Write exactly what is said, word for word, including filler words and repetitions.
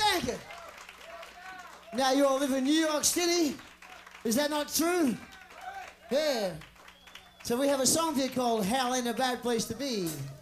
Thank you. Now you all live in New York City. Is that not true? Yeah. So we have a song here called Hell Ain't a Bad Place to Be.